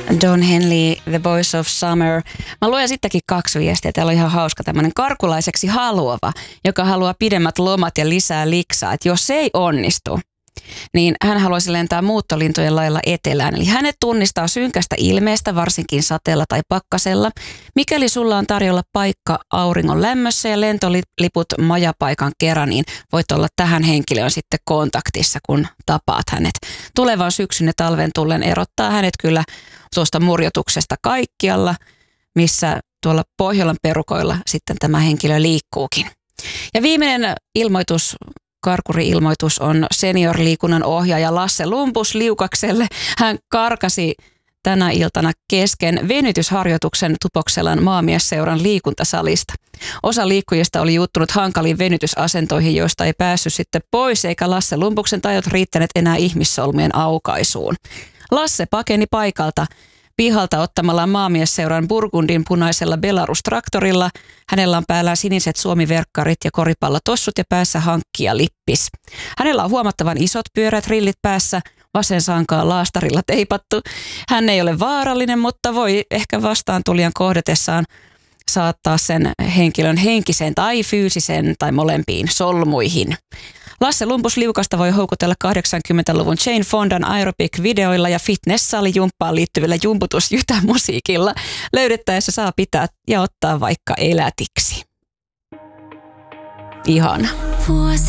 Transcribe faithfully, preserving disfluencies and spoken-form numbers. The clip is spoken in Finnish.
Don Henley, The Boys of Summer. Mä luen sittenkin kaksi viestiä. Täällä on ihan hauska tämmöinen karkulaiseksi haluava, joka haluaa pidemmät lomat ja lisää liksaa. Että jos se ei onnistu, niin hän haluaisi lentää muuttolintujen lailla etelään. Eli hänet tunnistaa synkästä ilmeestä, varsinkin sateella tai pakkasella. Mikäli sulla on tarjolla paikka auringon lämmössä ja lentoliput majapaikan kerran, niin voit olla tähän henkilöön sitten kontaktissa, kun tapaat hänet. Tulevan syksyn ja talven tullen erottaa hänet kyllä tuosta murjotuksesta kaikkialla, missä tuolla Pohjolan perukoilla sitten tämä henkilö liikkuukin. Ja viimeinen ilmoitus, karkuri-ilmoitus on seniorliikunnan ohjaaja Lasse Lumpus Liukakselle. Hän karkasi tänä iltana kesken venytysharjoituksen Tupokselan maamiesseuran liikuntasalista. Osa liikkujista oli juuttunut hankaliin venytysasentoihin, joista ei päässyt sitten pois, eikä Lasse Lumpuksen tajot riittäneet enää ihmissolmien aukaisuun. Lasse pakeni paikalta pihalta ottamalla maamiesseuran Burgundin punaisella Belarus-traktorilla. Hänellä on päällään siniset suomiverkkarit ja koripallotossut ja päässä hankkija lippis. Hänellä on huomattavan isot pyörät rillit päässä, vasen sankaa laastarilla teipattu. Hän ei ole vaarallinen, mutta voi ehkä vastaan tulijan kohdatessaan saattaa sen henkilön henkiseen tai fyysiseen tai molempiin solmuihin. Lasse Lumpus Liukasta voi houkutella kahdeksankymmentäluvun Jane Fondan aerobic-videoilla ja fitness-salijumppaan liittyvillä jumputusjytämusiikilla. Löydettäessä saa pitää ja ottaa vaikka elätiksi. Ihana.